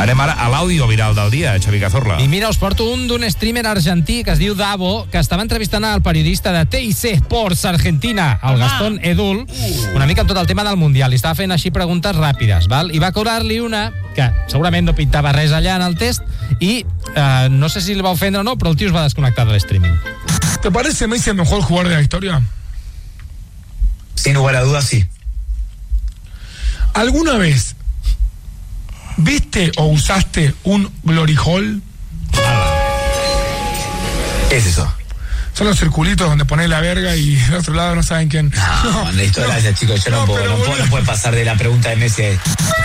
Anem ara a l'àudio viral del dia, Xavi Cazorla. I mira, us porto un d'un streamer argentí que es diu Davo, que estava entrevistant al periodista de TIC Sports Argentina, el Gastón Edul, una mica amb tot el tema del Mundial. I estava fent així preguntes ràpides, val? I va cobrar-li una que segurament no pintava res allà en el test i no sé si li va ofendre o no, però el tio es va desconnectar de l'streaming. ¿Te parece Messi el mejor jugador de la historia? Sin lugar a dudas, sí. ¿Alguna vez viste o usaste un glory hole? ¿Qué es eso? Son los circulitos donde pones la verga y del otro lado no saben quién. No, listo, gracias, chicos. Yo no puedo pasar de la pregunta de Messi a esto.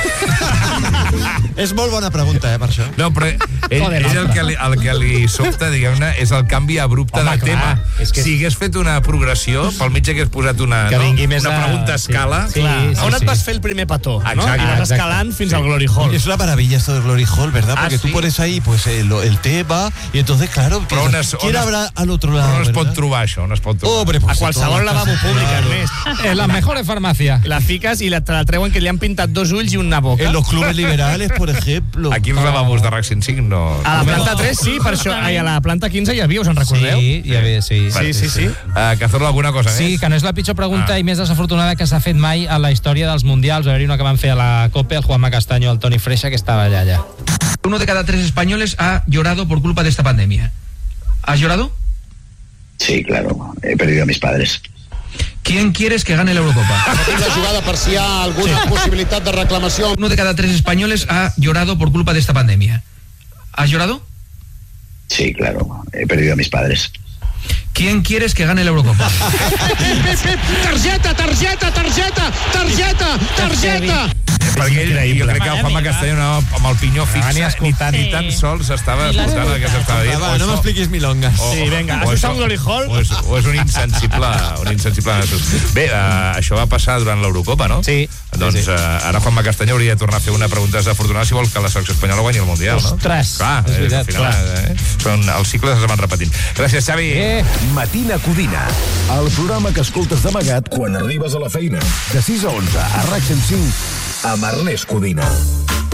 És molt bona pregunta, per això. No, però ell el que li sobta, diguem-ne, és el canvi abrupte de tema. Si hagués fet una progressió, pel mig hagués posat una pregunta a escala. On et vas fer el primer petó? Exacte. I vas escalant fins al Glory Hall. Es una maravilla esto del Glory Hall, ¿verdad? Porque tú pones ahí pues el tema y entonces, claro, ¿quién habrá al otro lado? On es pot trobar això? On es pot trobar? Hombre, pues a qualsevol lavabo públic, Ernest. En la mejor farmàcia. La fiques i te la treuen que li han pintat dos ulls i una boca. En los clubes liberales, por ejemplo. Aquí els lavabos de RAC 105 no... A la planta 3 sí, per això. A la planta 15 hi havia, us en recordeu? Sí, hi havia, sí. Sí. Cazorla, alguna cosa més? Sí, que no és la pitjor pregunta i més desafortunada que s'ha fet mai a la història dels Mundials. Va haver-hi una que van fer a la COPE, el Juanma Castaño, el Toni Freixa, que estava allà. 1 de cada 3 españoles ha llorado por culpa de esta pandemia. ¿Has llorado? Sí, claro. He perdido a mis padres. ¿Quién quieres que gane la Eurocopa? La jugada per si hi ha alguna possibilitat de reclamació. 1 de cada 3 españoles ha llorado por culpa de esta pandemia. ¿Has llorado? Sí, claro. He perdido a mis padres. ¿Quién quieres que gane la Eurocopa? Targeta! Perquè jo crec que el Juanma Castaño amb el pinyó fix ni tan sols estava escoltant el que s'estava dient. Va, no m'expliquis milongas. Sí, vinga, has vist un Glory Hall? O és un insensible. Bé, això va passar durant l'Eurocopa, no? Sí. Doncs ara Juanma Castaño hauria de tornar a fer una pregunta desafortunada si vol que la selecció espanyola guanyi el Mundial, no? Ostres, clar, és veritat, al final, els cicles es van repetint. Gràcies, Xavi. Matina Codina, el programa que escoltes d'amagat quan arribes a la feina. De 6 a 11 a RAC 105 amb Ernest Codina.